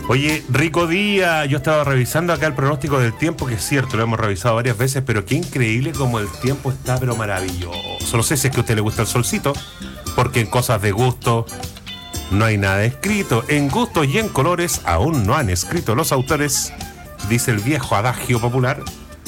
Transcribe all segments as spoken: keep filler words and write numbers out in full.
Oye, rico día. Yo estaba revisando acá el pronóstico del tiempo, que es cierto, lo hemos revisado varias veces, pero qué increíble como el tiempo está, pero maravilloso. No sé si es que a usted le gusta el solcito, porque en cosas de gusto no hay nada escrito. En gustos y en colores aún no han escrito los autores, dice el viejo adagio popular.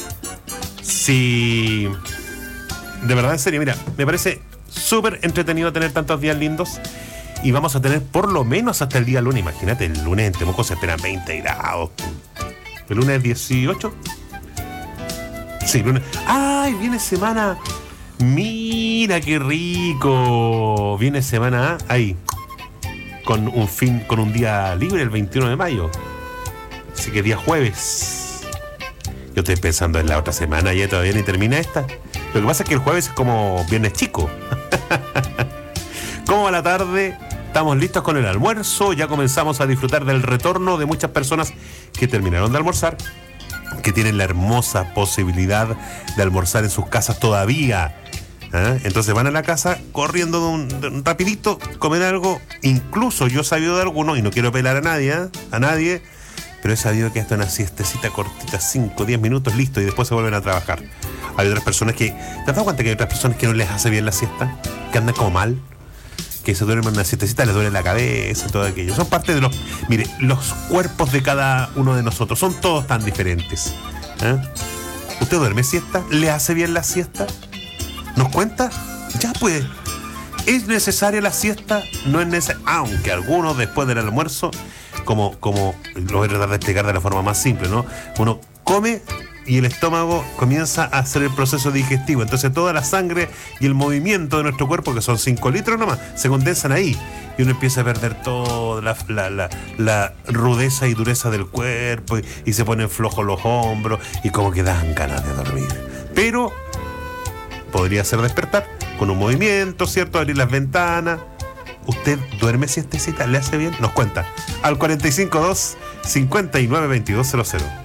Sí, de verdad, en serio, mira, me parece súper entretenido tener tantos días lindos. Y vamos a tener por lo menos hasta el día lunes. Imagínate, el lunes en Temuco se esperan veinte grados. ¿El lunes es dieciocho? Sí, lunes. ¡Ay, viene semana! ¡Mira qué rico! Viene semana ahí. Con un fin, con un día libre el veintiuno de mayo. Así que día jueves. Yo estoy pensando en la otra semana, ya todavía ni termina esta. Lo que pasa es que el jueves es como viernes chico. ¿Cómo va la tarde? Estamos listos con el almuerzo, ya comenzamos a disfrutar del retorno de muchas personas que terminaron de almorzar, que tienen la hermosa posibilidad de almorzar en sus casas todavía. ¿Eh? Entonces van a la casa corriendo de un, de un rapidito, comer algo. Incluso yo he sabido de algunos, y no quiero pelar a nadie, ¿eh? a nadie, pero he sabido que hasta una siestecita cortita, cinco o diez minutos, listo, y después se vuelven a trabajar. Hay otras personas que... ¿Te has dado cuenta que hay otras personas que no les hace bien la siesta? Que andan como mal, que se duermen una siestecita, les duele la cabeza, todo aquello. Son parte de los... Mire, los cuerpos de cada uno de nosotros son todos tan diferentes. ¿Eh? ¿Usted duerme siesta? ¿Le hace bien la siesta? ¿Nos cuenta? Ya pues. ¿Es necesaria la siesta? No es necesaria. Aunque algunos después del almuerzo, como, como lo voy a tratar de explicar de la forma más simple, ¿no? Uno come y el estómago comienza a hacer el proceso digestivo. Entonces toda la sangre y el movimiento de nuestro cuerpo, que son cinco litros nomás, se condensan ahí. Y uno empieza a perder toda la, la, la, la rudeza y dureza del cuerpo y, y se ponen flojos los hombros y como que dan ganas de dormir. Pero podría ser despertar con un movimiento, ¿cierto? Abrir las ventanas. ¿Usted duerme siestecita? ¿Le hace bien? Nos cuenta al cuatro cinco dos, cinco nueve dos dos cero cero.